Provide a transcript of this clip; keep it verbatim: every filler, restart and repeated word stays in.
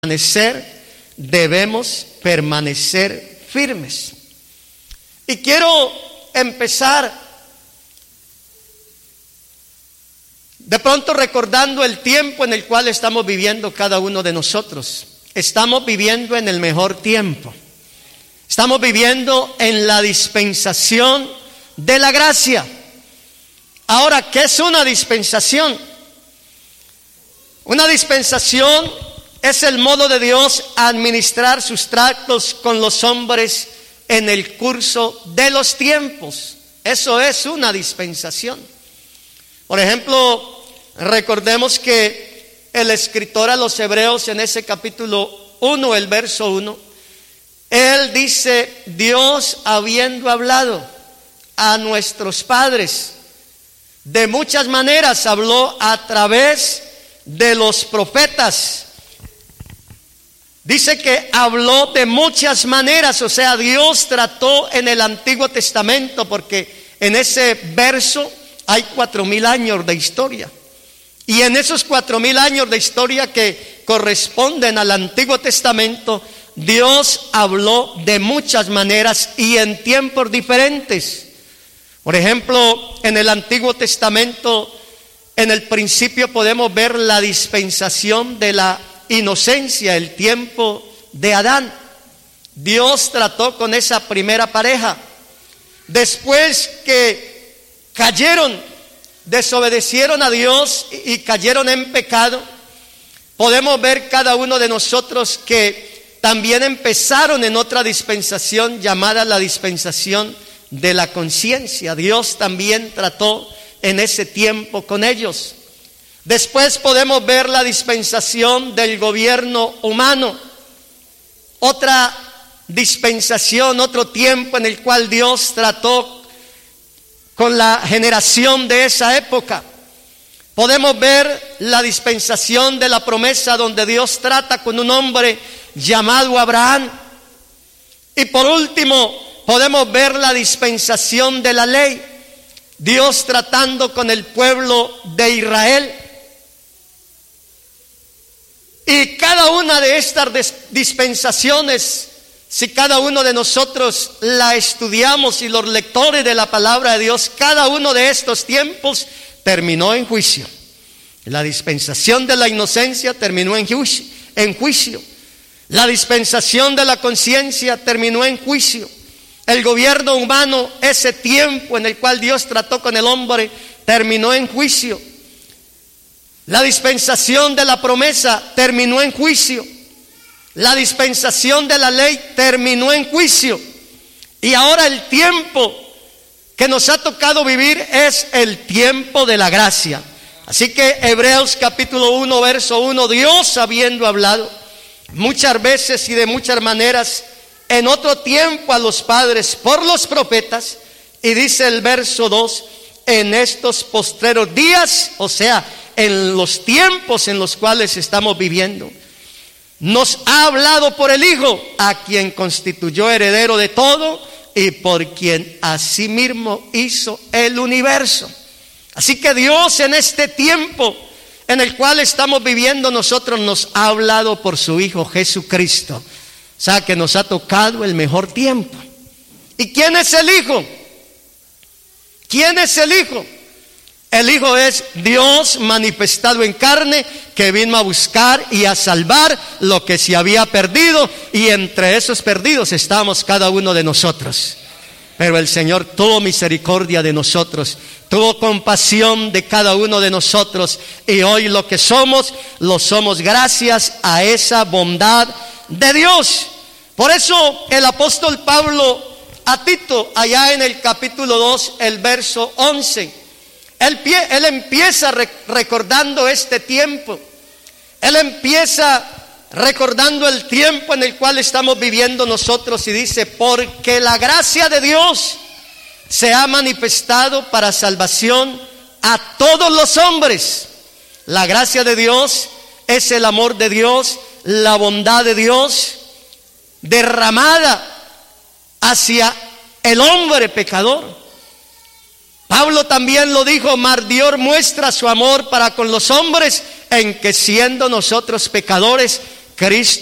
permanecer, debemos permanecer firmes. Y quiero empezar de pronto recordando el tiempo en el cual estamos viviendo cada uno de nosotros. Estamos viviendo en el mejor tiempo. Estamos viviendo en la dispensación de la gracia. Ahora, ¿qué es una dispensación? Una dispensación es el modo de Dios administrar sus tratos con los hombres en el curso de los tiempos. Eso es una dispensación. Por ejemplo, recordemos que el escritor a los Hebreos en ese capítulo uno, el verso uno, él dice: Dios, habiendo hablado a nuestros padres de muchas maneras, habló a través de los profetas. Dice que habló de muchas maneras, o sea, Dios trató en el Antiguo Testamento, porque en ese verso hay cuatro mil años de historia. Y en esos cuatro mil años de historia que corresponden al Antiguo Testamento, Dios habló de muchas maneras y en tiempos diferentes. Por ejemplo, en el Antiguo Testamento, en el principio podemos ver la dispensación de la inocencia, el tiempo de Adán. Dios trató con esa primera pareja. Después que cayeron, desobedecieron a Dios y cayeron en pecado, podemos ver cada uno de nosotros que también empezaron en otra dispensación llamada la dispensación de la conciencia. Dios también trató en ese tiempo con ellos. Después podemos ver la dispensación del gobierno humano, otra dispensación, otro tiempo en el cual Dios trató con la generación de esa época. Podemos ver la dispensación de la promesa, donde Dios trata con un hombre llamado Abraham. Y por último, podemos ver la dispensación de la ley, Dios tratando con el pueblo de Israel. Y cada una de estas dispensaciones, si cada uno de nosotros la estudiamos y los lectores de la palabra de Dios, cada uno de estos tiempos terminó en juicio. La dispensación de la inocencia terminó en juicio, en juicio. La dispensación de la conciencia terminó en juicio. El gobierno humano, ese tiempo en el cual Dios trató con el hombre, terminó en juicio. La dispensación de la promesa terminó en juicio. La dispensación de la ley terminó en juicio. Y ahora el tiempo que nos ha tocado vivir es el tiempo de la gracia. Así que Hebreos capítulo uno, verso uno, Dios habiendo hablado muchas veces y de muchas maneras en otro tiempo a los padres por los profetas, y dice el verso dos, en estos postreros días, o sea, en los tiempos en los cuales estamos viviendo, nos ha hablado por el Hijo, a quien constituyó heredero de todo y por quien asimismo hizo el universo. Así que Dios, en este tiempo en el cual estamos viviendo nosotros, nos ha hablado por su Hijo Jesucristo. O sea que nos ha tocado el mejor tiempo. ¿Y quién es el Hijo? ¿Quién es el Hijo? El Hijo es Dios manifestado en carne, que vino a buscar y a salvar lo que se había perdido, y entre esos perdidos estamos cada uno de nosotros. Pero el Señor tuvo misericordia de nosotros, tuvo compasión de cada uno de nosotros, y hoy lo que somos, lo somos gracias a esa bondad de Dios. Por eso el apóstol Pablo a Tito, allá en el capítulo dos, el verso once, él, él empieza recordando este tiempo. Él empieza recordando el tiempo en el cual estamos viviendo nosotros, y dice: porque la gracia de Dios se ha manifestado para salvación a todos los hombres. La gracia de Dios es el amor de Dios, la bondad de Dios derramada hacia el hombre pecador. Pablo también lo dijo: mas Dios muestra su amor para con los hombres, en que siendo nosotros pecadores, Cristo